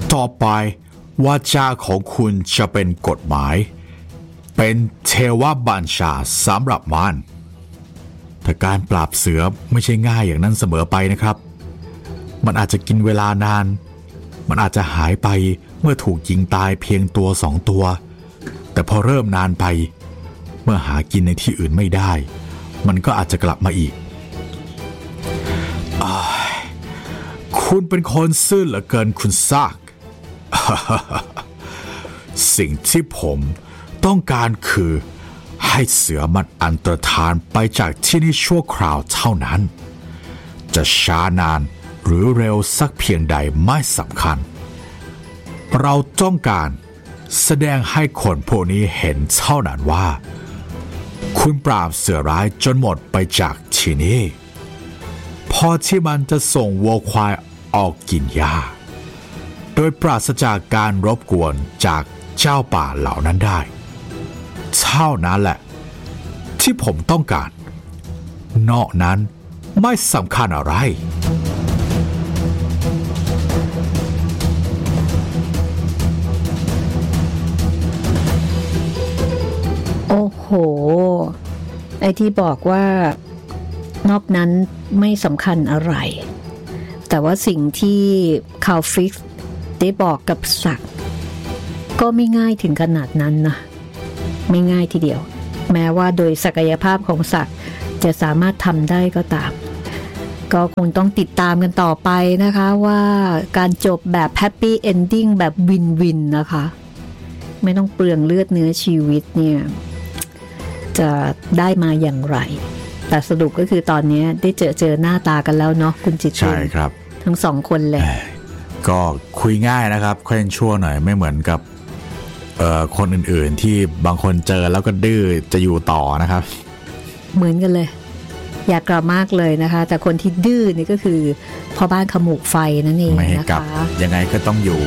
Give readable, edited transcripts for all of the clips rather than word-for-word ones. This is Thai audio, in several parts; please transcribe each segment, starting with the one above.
ต่อไปวาจาของคุณจะเป็นกฎหมายเป็นเทวบัญชาสำหรับมันแต่การปราบเสือไม่ใช่ง่ายอย่างนั้นเสมอไปนะครับมันอาจจะกินเวลานานมันอาจจะหายไปเมื่อถูกยิงตายเพียงตัว2 ตัวแต่พอเริ่มนานไปเมื่อหากินในที่อื่นไม่ได้มันก็อาจจะกลับมาอีกคุณเป็นคนซื่อเหลือเกินคุณซาก สิ่งที่ผมต้องการคือให้เสือมันอันตรธานไปจากที่นี่ชั่วคราวเท่านั้นจะช้านานหรือเร็วสักเพียงใดไม่สำคัญเราต้องการแสดงให้คนพวกนี้เห็นเท่านั้นว่าคุณปราบเสือร้ายจนหมดไปจากที่นี่พอที่มันจะส่งวัวควายออกกินหญ้าโดยปราศจากการรบกวนจากเจ้าป่าเหล่านั้นได้เท่านั้นแหละที่ผมต้องการนอกนั้นไม่สำคัญอะไรโอ้โหไอ้ที่บอกว่านอกนั้นไม่สำคัญอะไรแต่ว่าสิ่งที่คาร์ลฟิกซ์ได้บอกกับศักดิ์ก็ไม่ง่ายถึงขนาดนั้นนะไม่ง่ายทีเดียวแม้ว่าโดยศักยภาพของศักดิ์จะสามารถทำได้ก็ตามก็คงต้องติดตามกันต่อไปนะคะว่าการจบแบบแฮปปี้เอนดิ้งแบบวินวินนะคะไม่ต้องเปลืองเลือดเนื้อชีวิตเนี่ยจะได้มาอย่างไรแต่สรุปก็คือตอนนี้ได้เจอหน้าตากันแล้วเนาะคุณจิตติใช่ครับทั้งสองคนเลยก็คุยง่ายนะครับค่อยชั่วหน่อยไม่เหมือนกับคนอื่นๆที่บางคนเจอแล้วก็ดื้อจะอยู่ต่อนะครับเหมือนกันเลยอยากกลับมากเลยนะคะแต่คนที่ดื้อนี่ก็คือพ่อบ้านขมูกไฟนั่นเองนะคะยังไงก็ต้องอยู่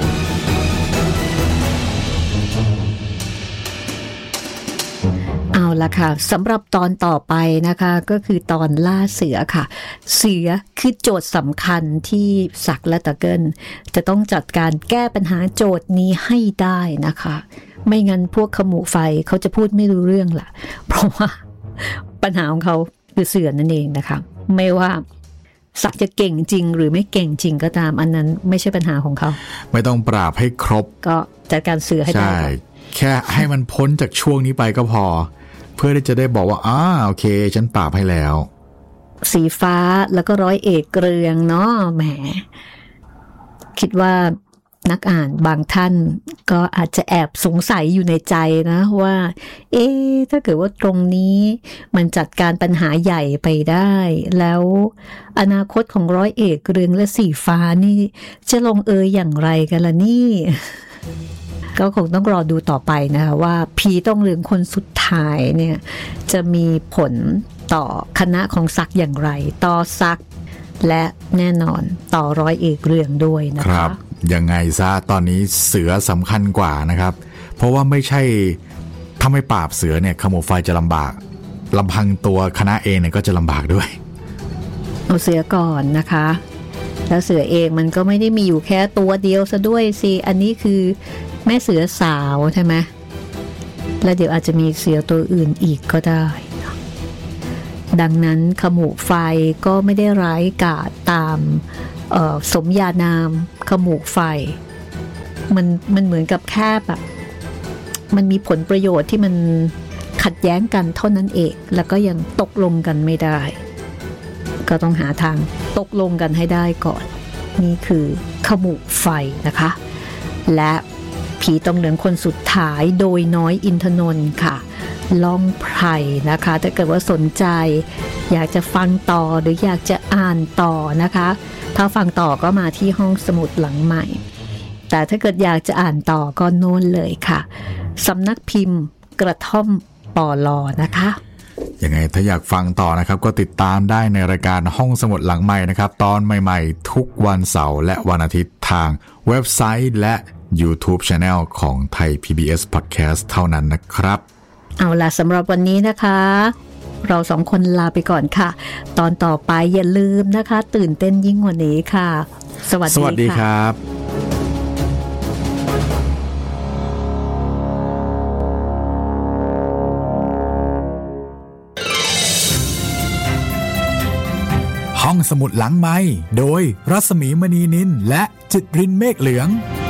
เอาละค่ะสำหรับตอนต่อไปนะคะก็คือตอนล่าเสือค่ะเสือคือโจทย์สำคัญที่ศักดิ์และตะเกิลจะต้องจัดการแก้ปัญหาโจทย์นี้ให้ได้นะคะไม่งั้นพวกขมูไฟเขาจะพูดไม่รู้เรื่องล่ะเพราะว่าปัญหาของเขาคือเสือนั่นเองนะคะไม่ว่าศักดิ์จะเก่งจริงหรือไม่เก่งจริงก็ตามอันนั้นไม่ใช่ปัญหาของเขาไม่ต้องปราบให้ครบก็จัดการเสือให้ได้แค่ให้มันพ้นจากช่วงนี้ไปก็พอเพื่อที่จะได้บอกว่าโอเคฉันปราบให้แล้วสีฟ้าแล้วก็ร้อยเอกเกรืองเนาะแหมคิดว่านักอ่านบางท่านก็อาจจะแอบสงสัยอยู่ในใจนะว่าถ้าเกิดว่าตรงนี้มันจัดการปัญหาใหญ่ไปได้แล้วอนาคตของร้อยเอกเกรืองและสีฟ้านี่จะลงอย่างไรกันล่ะนี่ก็คงต้องรอดูต่อไปนะคะว่าผีต้องเรืองคนสุดท้ายเนี่ยจะมีผลต่อคณะของศักดิ์อย่างไรต่อศักดิ์และแน่นอนต่อร้อยเอกเรืองด้วยนะคะยังไงซะตอนนี้เสือสำคัญกว่านะครับเพราะว่าไม่ใช่ถ้าไม่ปราบเสือเนี่ยขโมยไฟจะลำบากลำพังตัวคณะเองเนี่ยก็จะลำบากด้วยเอาเสือก่อนนะคะแล้วเสือเองมันก็ไม่ได้มีอยู่แค่ตัวเดียวซะด้วยสิอันนี้คือแม่เสือสาวใช่ไหมแล้วเดี๋ยวอาจจะมีเสือตัวอื่นอีกก็ได้ดังนั้นขมูไฟก็ไม่ได้ร้ายกาจตามสมญานามขมูไฟมันเหมือนกับแค่แบบมันมีผลประโยชน์ที่มันขัดแย้งกันเท่านั้นเองแล้วก็ยังตกลงกันไม่ได้ก็ต้องหาทางตกลงกันให้ได้ก่อนนี่คือขมูไฟนะคะและผีต้องเหลืองคนสุดท้ายโดยน้อยอินทนนท์ค่ะล่องไพรนะคะถ้าเกิดว่าสนใจอยากจะฟังต่อหรืออยากจะอ่านต่อนะคะถ้าฟังต่อก็มาที่ห้องสมุดหลังใหม่แต่ถ้าเกิดอยากจะอ่านต่อก็โน่นเลยค่ะสำนักพิมพ์กระท่อมปลอนะคะยังไงถ้าอยากฟังต่อนะครับก็ติดตามได้ในรายการห้องสมุดหลังใหม่นะครับตอนใหม่ๆทุกวันเสาร์และวันอาทิตย์ทางเว็บไซต์และ YouTube Channel ของไทย PBS Podcast เท่านั้นนะครับเอาล่ะสำหรับวันนี้นะคะเราสองคนลาไปก่อนค่ะตอนต่อไปอย่าลืมนะคะตื่นเต้นยิ่งกว่านี้ค่ะสวัสดีครับห้องสมุดหลังไมค์โดยรัศมีมณีนินและจิตรินเมฆเหลือง